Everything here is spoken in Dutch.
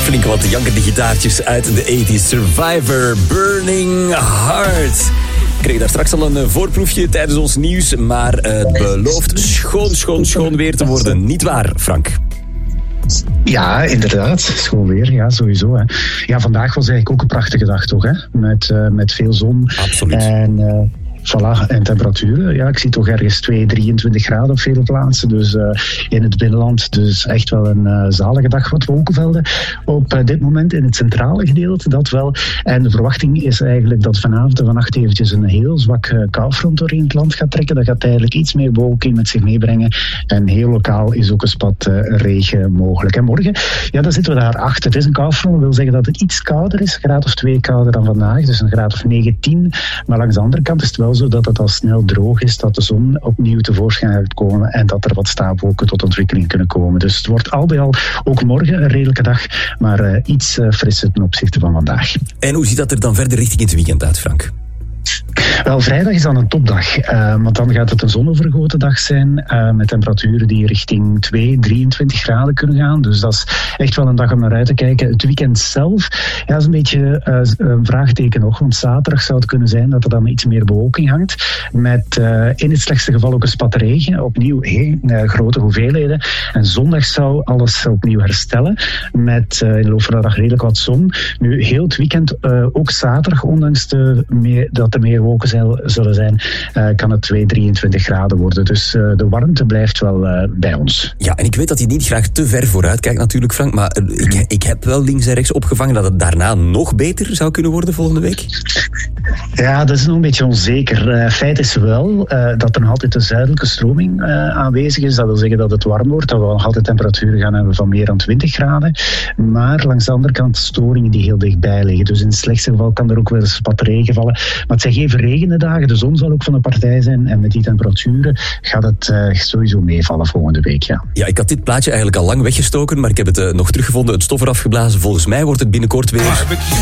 Flink wat jankende gitaartjes uit de 80s. Survivor, Burning Heart. Ik kreeg daar straks al een voorproefje tijdens ons nieuws, maar het belooft schoon weer te worden. Niet waar, Frank? Ja, inderdaad. Schoon weer, ja, sowieso. Hè. Ja, vandaag was eigenlijk ook een prachtige dag, toch? Hè? Met veel zon. Absoluut. En voilà, en temperaturen. Ja, ik zie toch ergens 23 graden op vele plaatsen. Dus in het binnenland. Dus echt wel een zalige dag. Wat wolkenvelden op dit moment in het centrale gedeelte, dat wel. En de verwachting is eigenlijk dat vanavond en vannacht eventjes een heel zwak koufront doorheen het land gaat trekken. Dat gaat eigenlijk iets meer bewolking met zich meebrengen. En heel lokaal is ook een spat regen mogelijk. En morgen, ja, dan zitten we daar achter. Het is een koufront. Dat wil zeggen dat het iets kouder is. Een graad of 2 kouder dan vandaag. Dus een graad of 9, 10. Maar langs de andere kant is het wel zodat het al snel droog is, dat de zon opnieuw tevoorschijn gaat komen en dat er wat stapelwolken tot ontwikkeling kunnen komen. Dus het wordt al bij al ook morgen een redelijke dag, maar iets frisser ten opzichte van vandaag. En hoe ziet dat er dan verder richting het weekend uit, Frank? Wel, vrijdag is dan een topdag, want dan gaat het een zonovergoten dag zijn met temperaturen die richting 23 graden kunnen gaan. Dus dat is echt wel een dag om naar uit te kijken. Het weekend zelf, ja, is een beetje een vraagteken nog, want zaterdag zou het kunnen zijn dat er dan iets meer bewolking hangt, met in het slechtste geval ook een spat regen, opnieuw grote hoeveelheden. En zondag zou alles opnieuw herstellen, met in de loop van de dag redelijk wat zon. Nu, heel het weekend, ook zaterdag, ondanks dat er meer wolken zullen zijn, kan het 23 graden worden. Dus de warmte blijft wel bij ons. Ja, en ik weet dat je niet graag te ver vooruit kijkt natuurlijk, Frank, maar ik heb wel links en rechts opgevangen dat het daarna nog beter zou kunnen worden volgende week. Ja, dat is nog een beetje onzeker. Feit is wel dat er nog altijd een zuidelijke stroming aanwezig is. Dat wil zeggen dat het warm wordt, dat we nog altijd temperaturen gaan hebben van meer dan 20 graden. Maar langs de andere kant storingen die heel dichtbij liggen. Dus in het slechtste geval kan er ook wel eens wat regen vallen. Maar het zijn geen verregende dagen. De zon zal ook van de partij zijn. En met die temperaturen gaat het sowieso meevallen volgende week. Ja. Ja, ik had dit plaatje eigenlijk al lang weggestoken, maar ik heb het nog teruggevonden. Het stof eraf geblazen. Volgens mij wordt het binnenkort weer